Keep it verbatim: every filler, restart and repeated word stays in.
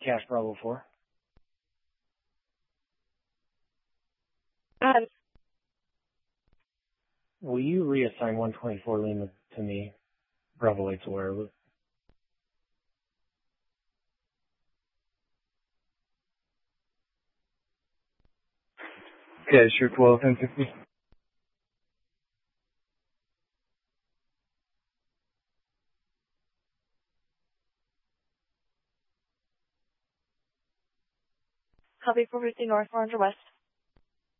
Cash Bravo four. Um, Will you reassign one twenty-four Lima to me? Bravo eight's aware of it. Okay, sure, twelve, ten fifty. copy four fifty North, four hundred West.